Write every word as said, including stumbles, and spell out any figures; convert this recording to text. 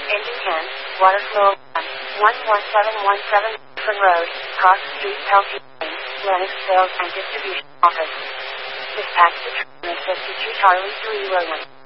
Engine ten, water flow one, one four seven one seven, Bedford Road, Cross Street, Pelkey Lane, Lennox Sales and Distribution Office. Dispatch to Trinity fifty-two Charlie three William.